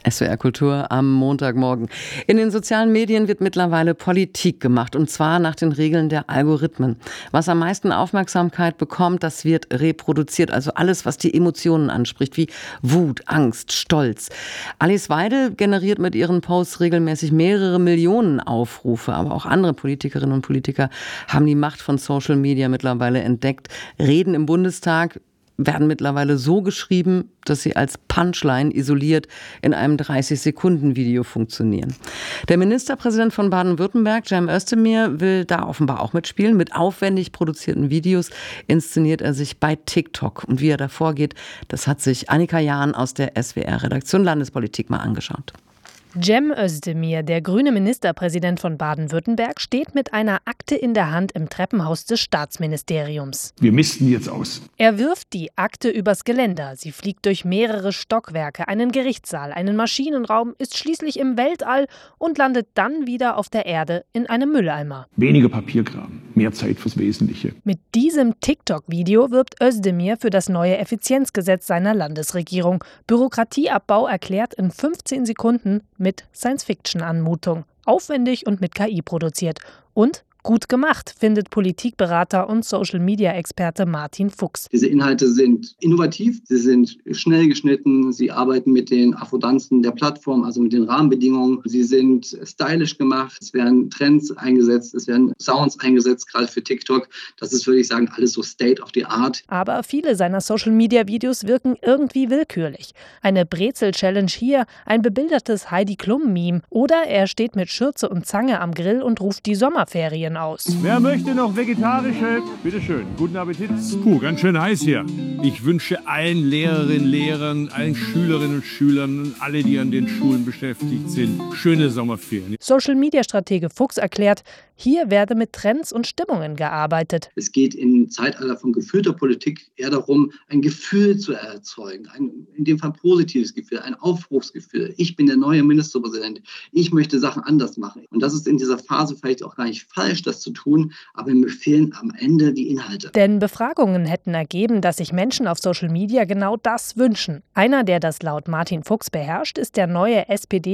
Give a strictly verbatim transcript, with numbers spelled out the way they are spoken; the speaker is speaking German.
S W R Kultur am Montagmorgen. In den sozialen Medien wird mittlerweile Politik gemacht, und zwar nach den Regeln der Algorithmen. Was am meisten Aufmerksamkeit bekommt, das wird reproduziert. Also alles, was die Emotionen anspricht, wie Wut, Angst, Stolz. Alice Weidel generiert mit ihren Posts regelmäßig mehrere Millionen Aufrufe. Aber auch andere Politikerinnen und Politiker haben die Macht von Social Media mittlerweile entdeckt. Reden im Bundestag werden mittlerweile so geschrieben, dass sie als Punchline isoliert in einem dreißig-Sekunden-Video funktionieren. Der Ministerpräsident von Baden-Württemberg, Cem Özdemir, will da offenbar auch mitspielen. Mit aufwendig produzierten Videos inszeniert er sich bei TikTok. Und wie er da vorgeht, das hat sich Annika Jahn aus der S W R-Redaktion Landespolitik mal angeschaut. Cem Özdemir, der grüne Ministerpräsident von Baden-Württemberg, steht mit einer Akte in der Hand im Treppenhaus des Staatsministeriums. Wir misten jetzt aus. Er wirft die Akte übers Geländer. Sie fliegt durch mehrere Stockwerke, einen Gerichtssaal, einen Maschinenraum, ist schließlich im Weltall und landet dann wieder auf der Erde in einem Mülleimer. Weniger Papierkram, mehr Zeit fürs Wesentliche. Mit diesem TikTok-Video wirbt Özdemir für das neue Effizienzgesetz seiner Landesregierung. Bürokratieabbau erklärt in fünfzehn Sekunden mit Science-Fiction-Anmutung. Aufwendig und mit K I produziert. Und gut gemacht, findet Politikberater und Social-Media-Experte Martin Fuchs. Diese Inhalte sind innovativ, sie sind schnell geschnitten, sie arbeiten mit den Affordanzen der Plattform, also mit den Rahmenbedingungen. Sie sind stylisch gemacht, es werden Trends eingesetzt, es werden Sounds eingesetzt, gerade für TikTok. Das ist, würde ich sagen, alles so State of the Art. Aber viele seiner Social-Media-Videos wirken irgendwie willkürlich. Eine Brezel-Challenge hier, ein bebildertes Heidi-Klum-Meme oder er steht mit Schürze und Zange am Grill und ruft die Sommerferien aus. Wer möchte noch vegetarische? Bitte schön, guten Appetit. Puh, ganz schön heiß hier. Ich wünsche allen Lehrerinnen, Lehrern, allen Schülerinnen und Schülern und alle, die an den Schulen beschäftigt sind, schöne Sommerferien. Social-Media-Stratege Fuchs erklärt, hier werde mit Trends und Stimmungen gearbeitet. Es geht im Zeitalter von geführter Politik eher darum, ein Gefühl zu erzeugen, ein, in dem Fall positives Gefühl, ein Aufbruchsgefühl. Ich bin der neue Ministerpräsident, ich möchte Sachen anders machen. Und das ist in dieser Phase vielleicht auch gar nicht falsch, das zu tun, aber mir fehlen am Ende die Inhalte. Denn Befragungen hätten ergeben, dass sich Menschen auf Social Media genau das wünschen. Einer, der das laut Martin Fuchs beherrscht, ist der neue S P D